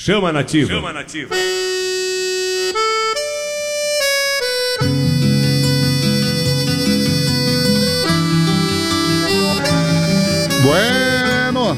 Chama Nativa. Chama Nativa. Bueno,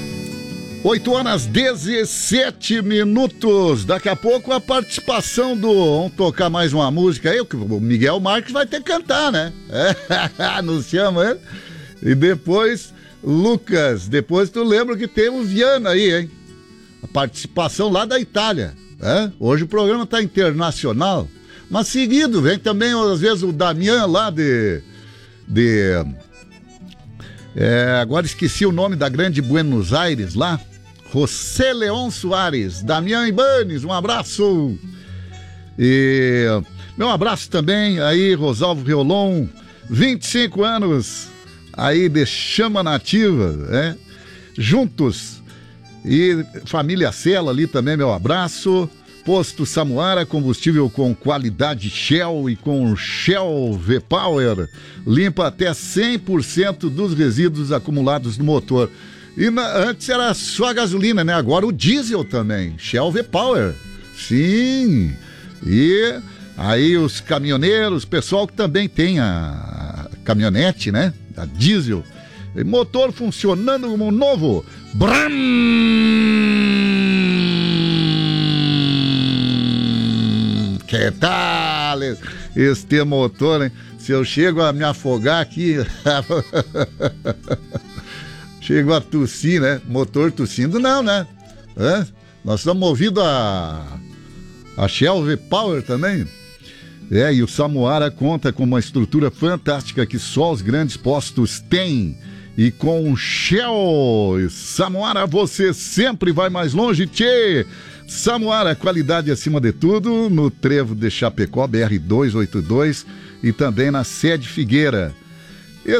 8h17. Daqui a pouco a participação do... Vamos tocar mais uma música aí, o Miguel Marques vai ter que cantar, né? Nos chama, hein? E depois, Lucas, depois tu lembra que tem o Viana aí, hein? A participação lá da Itália, né? Hoje o programa tá internacional, mas seguido vem também, às vezes, o Damian lá agora esqueci o nome da grande Buenos Aires lá. José León Soares, Damian Ibanes, um abraço. E meu abraço também aí, Rosalvo Riolon, 25 anos aí de Chama Nativa, né? Juntos. E família Sela ali também, meu abraço. Posto Samuara, combustível com qualidade Shell e com Shell V-Power. Limpa até 100% dos resíduos acumulados no motor. E antes era só a gasolina, né? Agora o diesel também. Shell V-Power. Sim. E aí os caminhoneiros, pessoal que também tem a caminhonete, né? A diesel. E motor funcionando como novo. Bram! Que tal este motor, hein? Se eu chego a me afogar aqui, chego a tossir, né? Motor tossindo, não, né? Nós estamos movidos a Shell V-Power também. E o Samuara conta com uma estrutura fantástica que só os grandes postos têm. E com Shell Samuara você sempre vai mais longe, tchê! Samuara, qualidade acima de tudo, no Trevo de Chapecó, BR-282 e também na Sede Figueira.